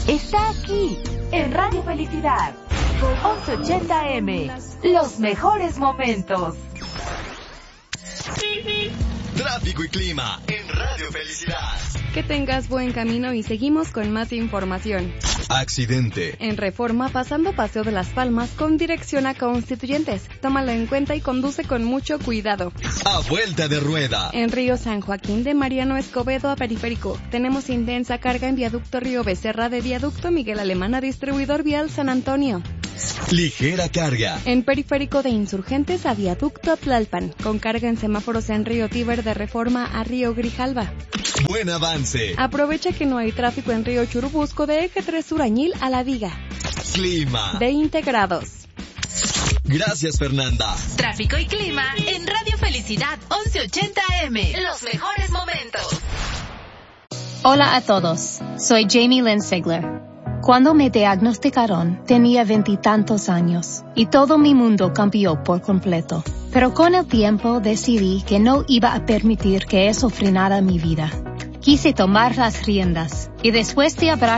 está aquí, en Radio Felicidad. 1180M, los mejores momentos. Tráfico y clima en Radio Felicidad. Que tengas buen camino y seguimos con más información. Accidente. En Reforma, pasando Paseo de las Palmas con dirección a Constituyentes. Tómalo en cuenta y conduce con mucho cuidado. A vuelta de rueda. En Río San Joaquín de Mariano Escobedo a Periférico. Tenemos intensa carga en Viaducto Río Becerra de Viaducto Miguel Alemán a Distribuidor Vial San Antonio. Ligera carga. En Periférico de Insurgentes a Viaducto Tlalpan. Con carga en semáforos en Río Tíber de Reforma a Río Grijalva. Buen avance. Aprovecha que no hay tráfico en Río Churubusco de Eje 3 Sur Añil a La Viga. Clima. 20 grados. Gracias, Fernanda. Tráfico y clima en Radio Felicidad 1180M. Los mejores momentos. Hola a todos, soy Jamie Lynn Sigler. Cuando me diagnosticaron, tenía 20 y tantos años, y todo mi mundo cambió por completo. Pero con el tiempo decidí que no iba a permitir que eso frenara mi vida. Quise tomar las riendas, y después de hablar